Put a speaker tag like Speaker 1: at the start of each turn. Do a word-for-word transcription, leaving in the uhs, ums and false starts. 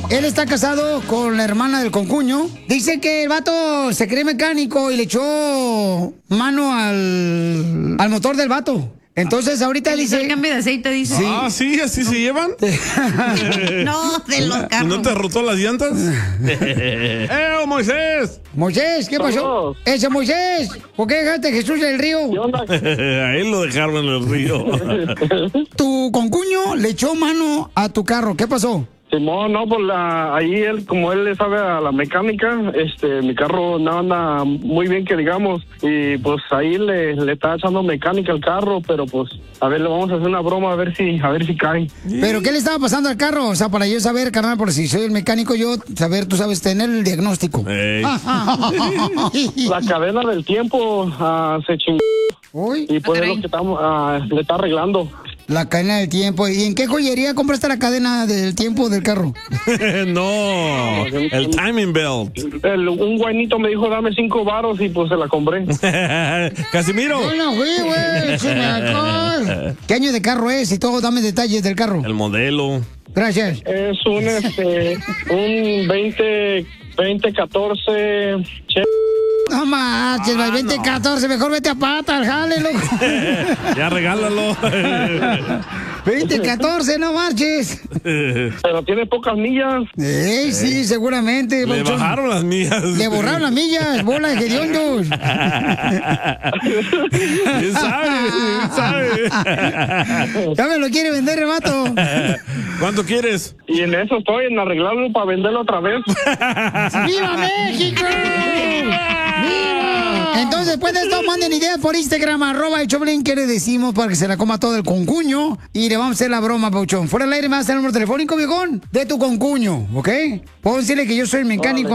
Speaker 1: él está casado con la hermana del concuño. Dice que el vato se cree mecánico y le echó mano al, al motor del vato. Entonces ahorita
Speaker 2: El
Speaker 1: dice...
Speaker 2: cambio de aceite, dice.
Speaker 1: Sí.
Speaker 3: Ah, sí, así se llevan.
Speaker 2: No, de los
Speaker 3: ¿Y
Speaker 2: carros.
Speaker 3: no te rotó las llantas? ¡Eh, Moisés!
Speaker 1: Moisés, ¿qué pasó?
Speaker 4: Saludos.
Speaker 1: Ese Moisés, ¿por qué dejaste a Jesús del río?
Speaker 4: ¿Qué onda?
Speaker 3: A él lo dejaron en el río.
Speaker 1: Tu concuño le echó mano a tu carro. ¿Qué pasó?
Speaker 4: Simón, no, pues la, ahí él, como él le sabe a la mecánica, este, mi carro no anda muy bien que digamos, y pues ahí le, le está echando mecánica al carro, pero pues, a ver, le vamos a hacer una broma a ver si, a ver si cae.
Speaker 1: ¿Pero qué le estaba pasando al carro? O sea, para yo saber, carnal, por si soy el mecánico, yo saber, tú sabes, tener el diagnóstico.
Speaker 3: Ey.
Speaker 4: La cadena del tiempo ah, se chingó.
Speaker 1: Uy,
Speaker 4: Y pues
Speaker 2: Ah,
Speaker 4: es lo
Speaker 2: caray.
Speaker 4: que estamos, ah, le está arreglando.
Speaker 1: la cadena del tiempo. ¿Y en qué joyería compraste la cadena del tiempo del carro?
Speaker 3: No, el timing belt.
Speaker 4: El, un guainito me dijo, dame cinco varos y pues se la compré.
Speaker 3: Casimiro.
Speaker 1: Yo no fui, güey, se me alcohol. ¿Qué año de carro es? Y todo, dame detalles del carro.
Speaker 3: El modelo.
Speaker 1: Gracias.
Speaker 4: Es un, este, un veinte, veinte catorce Che-
Speaker 1: No manches, el veinte catorce, mejor vete a pata, al jale, loco.
Speaker 3: Ya regálalo.
Speaker 1: veinte catorce, no marches.
Speaker 4: pero tiene pocas millas.
Speaker 1: Ey, sí, seguramente.
Speaker 3: Le
Speaker 1: Pauchón.
Speaker 3: bajaron las mías.
Speaker 1: Le borraron las millas, bola de hediondos.
Speaker 3: ¿Quién sabe? ¿Quién sabe?
Speaker 1: Ya me lo quiere vender el vato.
Speaker 3: ¿Cuánto quieres?
Speaker 4: Y en eso estoy, en arreglarlo para venderlo otra vez.
Speaker 1: ¡Viva México! ¡Viva! Entonces, después de esto, manden ideas por Instagram, arroba el Choplin, que le decimos para que se la coma todo el concuño y le vamos a hacer la broma, Pauchón. Fuera del aire me vas a dar el número telefónico, viejón, de tu concuño, ¿ok? Puedo decirle que yo soy el mecánico.